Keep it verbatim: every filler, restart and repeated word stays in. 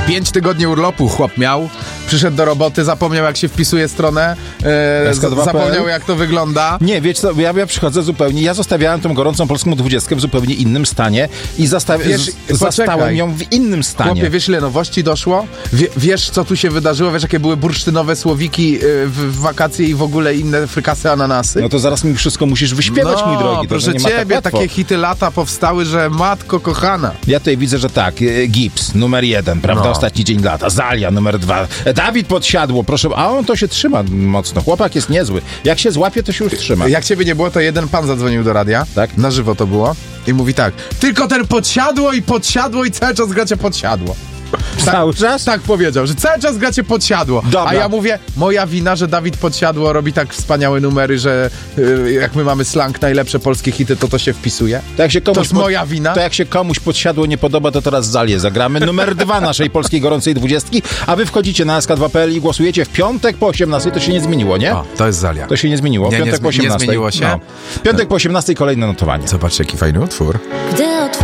Pięć tygodni urlopu chłop miał, przyszedł do roboty, zapomniał jak się wpisuje stronę, e, zapomniał jak to wygląda. Nie, wiecie co, ja, ja przychodzę zupełnie, ja zostawiałem tą gorącą polską dwudziestkę w zupełnie innym stanie i zastaw, Wiesz, z, zastałem ją w innym stanie. Chłopie, wiesz ile nowości doszło? Wie, wiesz co tu się wydarzyło? Wiesz jakie były bursztynowe słowiki w, w wakacje i w ogóle inne frykasy, ananasy? No to zaraz mi wszystko musisz wyśpiewać, no, mój drogi. proszę to, nie ciebie, ma tak takie hity lata powstały, że matko kochana. Ja tutaj widzę, że tak, Gips, numer jeden, prawda, no. Ostatni dzień lata, Zalia, numer dwa, Dawid Podsiadło, proszę, a on to się trzyma mocno, chłopak jest niezły. Jak się złapie, to się już trzyma. Jak ciebie nie było, to jeden pan zadzwonił do radia, tak? Na żywo to było i mówi tak, tylko ten Podsiadło i Podsiadło i cały czas gracie Podsiadło. Cały czas? Tak powiedział, że cały czas gracie Podsiadło. Dobra. A ja mówię, moja wina, że Dawid Podsiadło robi tak wspaniałe numery, że yy, jak my mamy slang, najlepsze polskie hity, to to się wpisuje. To, jak się komuś to jest pod... moja wina. To jak się komuś Podsiadło nie podoba, to teraz Zalię zagramy. Numer dwa naszej polskiej gorącej dwudziestki, a wy wchodzicie na S K dwa kropka P L i głosujecie w piątek po osiemnastej. To się nie zmieniło, nie? O, to jest Zalia. To się nie zmieniło. Nie, Piątek nie, po osiemnastej. nie zmieniło się. No. Piątek po osiemnastej kolejne notowanie. Zobacz, jaki fajny utwór.